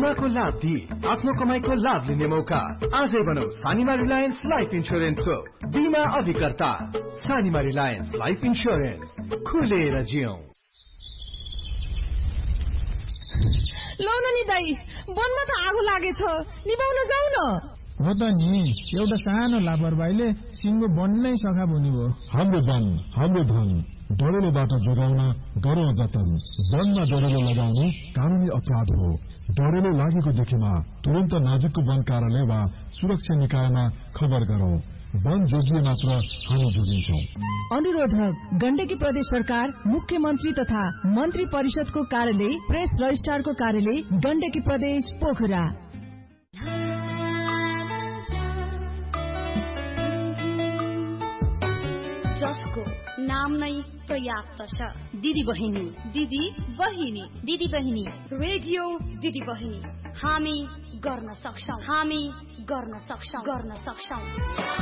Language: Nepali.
बीमाको लाभ दिई आफ्नो कमाईको लाभ लिने मौका। आजै बनाऊ सानिमा रिलायन्स लाइफ इन्स्योरेन्सको बीमा अभिकर्ता। सानिमा रिलायन्स लाइफ इन्स्योरेन्स, खुलेर जियौं। लौ न नि दाइ, वनमा त आगो लागेछ, निभाउन जाऊ न। हो त नि, एउटा सानो लापरवाहीले सिंगो बन्नै सखा हुने भयो। हाम्रो वन हाम्रो धन, डरेलोबाट जोगाउन गरौँ जतन। वनमा डरेलो लगाउनु कानूनी अपराध हो। डरेलो लागेको देखेमा तुरन्त नजिकको वन कार्यालय वा सुरक्षा निकायमा खबर गरौं। वन जोगिए मात्र हामी जोगिन्छौं। अनुरोधक गण्डकी प्रदेश सरकार, मुख्यमन्त्री तथा मन्त्री परिषदको कार्यालय, प्रेस रजिस्ट्रारको कार्यालय, गण्डकी प्रदेश, पोखरा। जसको नाम नै पर्याप्त छ। दिदी बहिनी, दिदी बहिनी, दिदी बहिनी, रेडियो दिदी बहिनी। हामी गर्न सक्छौं, हामी गर्न सक्छौं, गर्न सक्छौं।